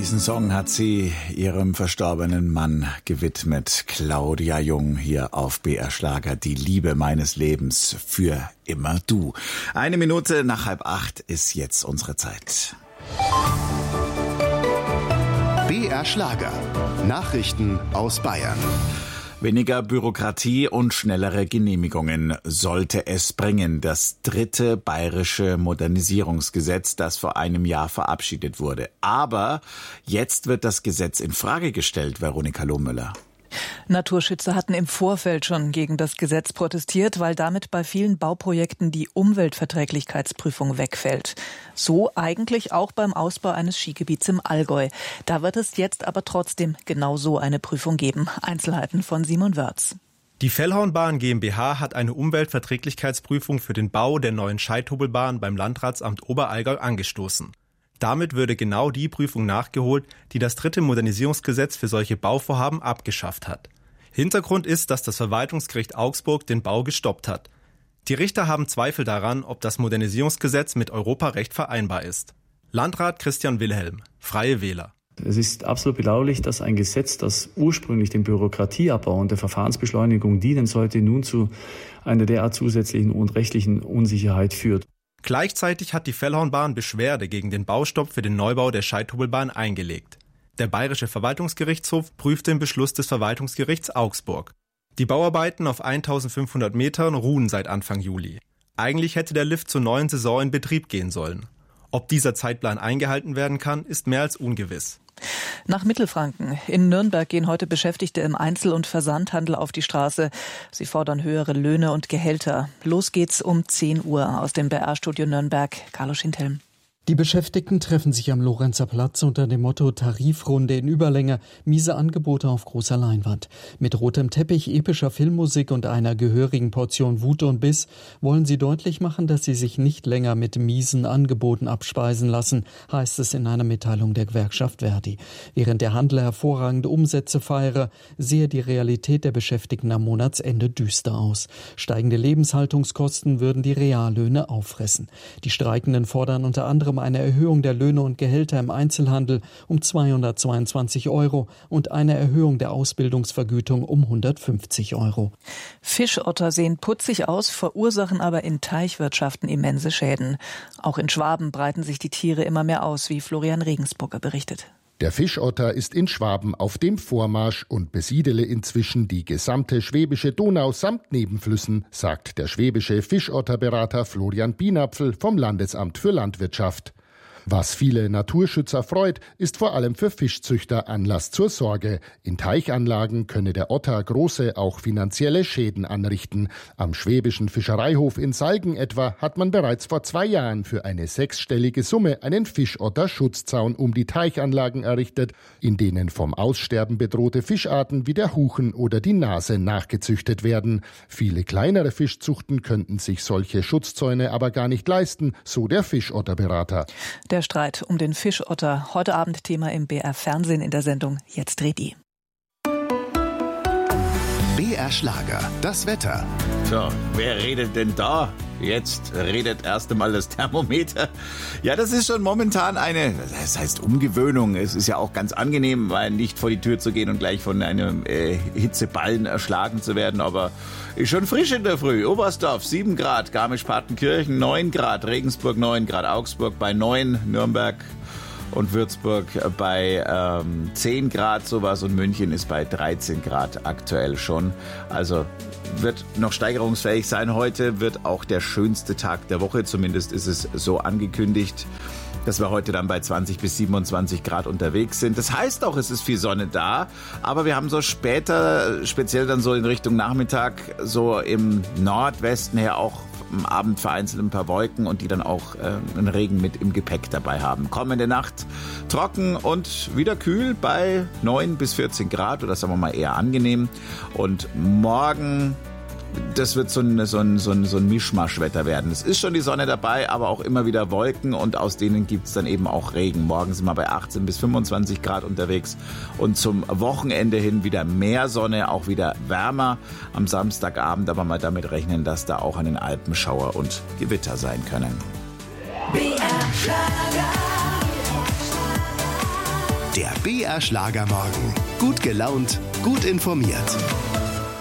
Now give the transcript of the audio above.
Diesen Song hat sie ihrem verstorbenen Mann gewidmet. Claudia Jung hier auf BR Schlager. Die Liebe meines Lebens, für immer du. 1 Minute nach 7:30 ist jetzt unsere Zeit. BR Schlager. Nachrichten aus Bayern. Weniger Bürokratie und schnellere Genehmigungen sollte es bringen. Das 3. bayerische Modernisierungsgesetz, das vor einem Jahr verabschiedet wurde. Aber jetzt wird das Gesetz in Frage gestellt, Veronika Lohmüller. Naturschützer hatten im Vorfeld schon gegen das Gesetz protestiert, weil damit bei vielen Bauprojekten die Umweltverträglichkeitsprüfung wegfällt. So eigentlich auch beim Ausbau eines Skigebiets im Allgäu. Da wird es jetzt aber trotzdem genau so eine Prüfung geben. Einzelheiten von Simon Wörz. Die Fellhornbahn GmbH hat eine Umweltverträglichkeitsprüfung für den Bau der neuen Scheithobelbahn beim Landratsamt Oberallgäu angestoßen. Damit würde genau die Prüfung nachgeholt, die das 3. Modernisierungsgesetz für solche Bauvorhaben abgeschafft hat. Hintergrund ist, dass das Verwaltungsgericht Augsburg den Bau gestoppt hat. Die Richter haben Zweifel daran, ob das Modernisierungsgesetz mit Europarecht vereinbar ist. Landrat Christian Wilhelm, Freie Wähler. Es ist absolut bedauerlich, dass ein Gesetz, das ursprünglich den Bürokratieabbau und der Verfahrensbeschleunigung dienen sollte, nun zu einer derart zusätzlichen und rechtlichen Unsicherheit führt. Gleichzeitig hat die Fellhornbahn Beschwerde gegen den Baustopp für den Neubau der Scheithobelbahn eingelegt. Der Bayerische Verwaltungsgerichtshof prüft den Beschluss des Verwaltungsgerichts Augsburg. Die Bauarbeiten auf 1500 Metern ruhen seit Anfang Juli. Eigentlich hätte der Lift zur neuen Saison in Betrieb gehen sollen. Ob dieser Zeitplan eingehalten werden kann, ist mehr als ungewiss. Nach Mittelfranken. In Nürnberg gehen heute Beschäftigte im Einzel- und Versandhandel auf die Straße. Sie fordern höhere Löhne und Gehälter. Los geht's um 10 Uhr aus dem BR-Studio Nürnberg. Carlo Schindhelm. Die Beschäftigten treffen sich am Lorenzer Platz unter dem Motto Tarifrunde in Überlänge, miese Angebote auf großer Leinwand. Mit rotem Teppich, epischer Filmmusik und einer gehörigen Portion Wut und Biss wollen sie deutlich machen, dass sie sich nicht länger mit miesen Angeboten abspeisen lassen, heißt es in einer Mitteilung der Gewerkschaft Verdi. Während der Handel hervorragende Umsätze feiere, sehe die Realität der Beschäftigten am Monatsende düster aus. Steigende Lebenshaltungskosten würden die Reallöhne auffressen. Die Streikenden fordern unter anderem eine Erhöhung der Löhne und Gehälter im Einzelhandel um 222 € und eine Erhöhung der Ausbildungsvergütung um 150 €. Fischotter sehen putzig aus, verursachen aber in Teichwirtschaften immense Schäden. Auch in Schwaben breiten sich die Tiere immer mehr aus, wie Florian Regensburger berichtet. Der Fischotter ist in Schwaben auf dem Vormarsch und besiedele inzwischen die gesamte schwäbische Donau samt Nebenflüssen, sagt der schwäbische Fischotterberater Florian Bienapfel vom Landesamt für Landwirtschaft. Was viele Naturschützer freut, ist vor allem für Fischzüchter Anlass zur Sorge. In Teichanlagen könne der Otter große, auch finanzielle Schäden anrichten. Am schwäbischen Fischereihof in Salgen etwa hat man bereits vor 2 Jahren für eine 6-stellige Summe einen Fischotter-Schutzzaun um die Teichanlagen errichtet, in denen vom Aussterben bedrohte Fischarten wie der Huchen oder die Nase nachgezüchtet werden. Viele kleinere Fischzuchten könnten sich solche Schutzzäune aber gar nicht leisten, so der Fischotterberater. Der Streit um den Fischotter, heute Abend Thema im BR Fernsehen in der Sendung Jetzt dreht die. BR Schlager, das Wetter. So, wer redet denn da? Jetzt redet erst einmal das Thermometer. Ja, das ist schon momentan das heißt Umgewöhnung. Es ist ja auch ganz angenehm, mal nicht vor die Tür zu gehen und gleich von einem Hitzeballen erschlagen zu werden. Aber ist schon frisch in der Früh. Oberstdorf 7 Grad, Garmisch-Partenkirchen 9 Grad, Regensburg 9 Grad, Augsburg bei 9, Nürnberg und Würzburg bei 10 Grad sowas und München ist bei 13 Grad aktuell schon. Also wird noch steigerungsfähig sein. Heute wird auch der schönste Tag der Woche, zumindest ist es so angekündigt, dass wir heute dann bei 20 bis 27 Grad unterwegs sind. Das heißt auch, es ist viel Sonne da, aber wir haben so später, speziell dann so in Richtung Nachmittag, so im Nordwesten her auch am Abend vereinzelt ein paar Wolken und die dann auch einen Regen mit im Gepäck dabei haben. Kommende Nacht trocken und wieder kühl bei 9 bis 14 Grad oder sagen wir mal eher angenehm. Und morgen, das wird so ein Mischmaschwetter werden. Es ist schon die Sonne dabei, aber auch immer wieder Wolken und aus denen gibt es dann eben auch Regen. Morgen sind wir bei 18 bis 25 Grad unterwegs und zum Wochenende hin wieder mehr Sonne, auch wieder wärmer am Samstagabend, aber mal damit rechnen, dass da auch an den Alpen Schauer und Gewitter sein können. BR Schlager. Der BR Schlagermorgen. Gut gelaunt, gut informiert.